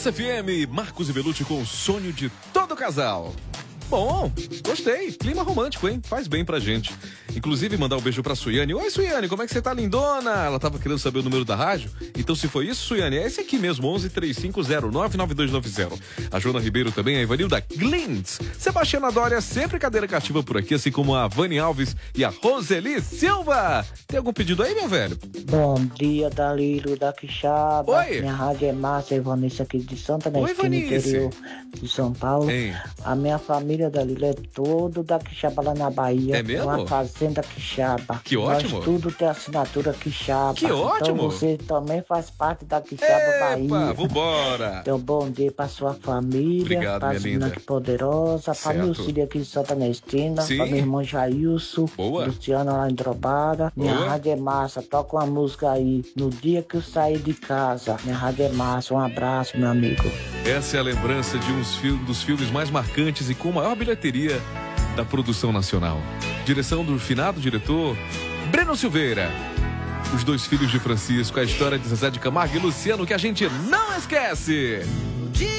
Massa FM, Marcos e Belucci com o sonho de todo casal. Bom, gostei. Clima romântico, hein? Faz bem pra gente. Inclusive, mandar um beijo pra Suiane. Oi, Suiane, como é que você tá, lindona? Ela tava querendo saber o número da rádio. Então, se foi isso, Suiane, é esse aqui mesmo, 11-3509-9290. A Joana Ribeiro também, a Ivanilda Glintz. Sebastiana Dória, sempre cadeira cativa por aqui, assim como a Vani Alves e a Roseli Silva. Tem algum pedido aí, meu velho? Bom dia, Dalilo da Quixaba. Oi. Minha rádio é Márcia Ivanice aqui de Santa Oi, Nestina, Ivanice. interior de São Paulo. Hein? A minha família, Dalilo, é todo da Quixaba lá na Bahia. É mesmo? Uma fazenda Quixaba. Que ótimo. Nós tudo tem assinatura Quixaba. Que ótimo. Então você também faz parte da Quixaba Bahia. Epa, vambora. Então, bom dia pra sua família. Obrigado, pra minha linda. Cidade Poderosa. Pra minha Certo. filha aqui de Santa Nestina. Sim. Pra meu irmão Jailson. Boa. Luciana lá em Drobara. Minha Boa. rádio é massa. Toca uma música aí. No dia que eu saí de casa. Minha rádio é massa. Um abraço, meu amigo. Essa é a lembrança de dos filmes mais marcantes e com maior bilheteria da produção nacional. Direção do finado diretor Breno Silveira. Os dois filhos de Francisco, a história de Zezé de Camargo e Luciano que a gente não esquece.